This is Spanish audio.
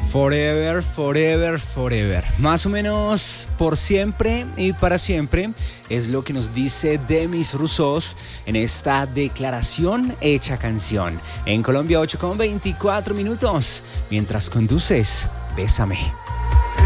Forever, forever, forever. Más o menos por siempre y para siempre es lo que nos dice Demis Roussos en esta declaración hecha canción. En Colombia 8:24 minutos. Mientras conduces, bésame.